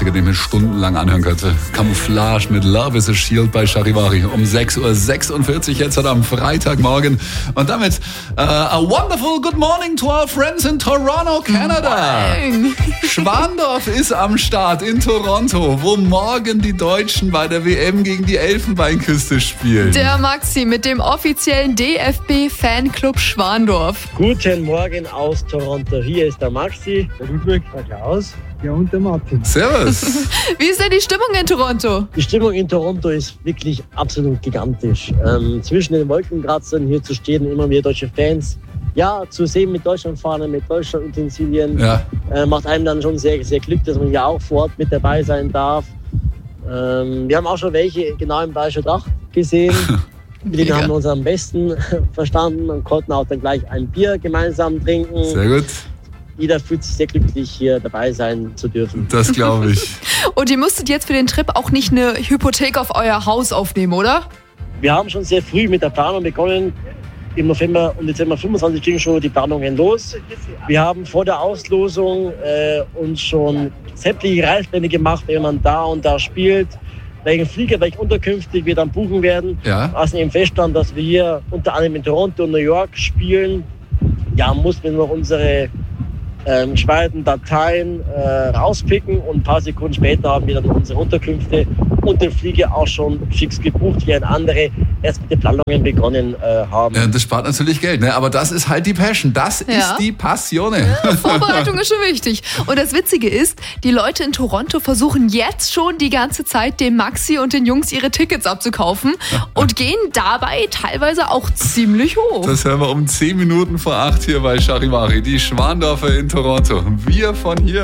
Klassiker, den man stundenlang anhören könnte. Camouflage mit Love is a Shield bei Charivari um 6:46 Uhr jetzt am Freitagmorgen. Und damit a wonderful good morning to our friends in Toronto, Canada. Schwandorf ist am Start in Toronto, wo morgen die Deutschen bei der WM gegen die Elfenbeinküste spielen. Der Maxi mit dem offiziellen DFB-Fanclub Schwandorf. Guten Morgen aus Toronto. Hier ist der Maxi, der Ludwig, der Klaus. Ja, und der Martin. Servus. Wie ist denn die Stimmung in Toronto? Die Stimmung in Toronto ist wirklich absolut gigantisch. Zwischen den Wolkenkratzern hier zu stehen, immer mehr deutsche Fans. Ja, zu sehen mit Deutschlandfahnen, mit Deutschland-Utensilien, macht einem dann schon sehr, sehr Glück, dass man hier auch vor Ort mit dabei sein darf. Wir haben auch schon welche genau im Bayerischer Tracht gesehen. Mit denen haben wir uns am besten verstanden und konnten auch dann gleich ein Bier gemeinsam trinken. Sehr gut. Jeder fühlt sich sehr glücklich, hier dabei sein zu dürfen. Das glaube ich. Und ihr musstet jetzt für den Trip auch nicht eine Hypothek auf euer Haus aufnehmen, oder? Wir haben schon sehr früh mit der Planung begonnen. Im November und Dezember 25 gingen schon die Planungen los. Wir haben vor der Auslosung uns schon sämtliche Reisepläne gemacht, wenn man da und da spielt, welchen Flieger, welche Unterkünfte wir dann buchen werden. Ja. Also eben feststand, dass wir hier unter anderem in Toronto und New York spielen. Ja, mussten wir noch unsere gespeicherten Dateien rauspicken und ein paar Sekunden später haben wir dann unsere Unterkünfte und den Flieger auch schon fix gebucht, während andere erst mit den Planungen begonnen haben. Ja, das spart natürlich Geld, ne? Aber das ist halt die Passion, das ist die Passione. Ja, Vorbereitung ist schon wichtig. Und das Witzige ist, die Leute in Toronto versuchen jetzt schon die ganze Zeit dem Maxi und den Jungs ihre Tickets abzukaufen und gehen dabei teilweise auch ziemlich hoch. Das hören wir um 10 Minuten vor 8 hier bei Charivari, die Schwandorfer in Toronto. Wir von hier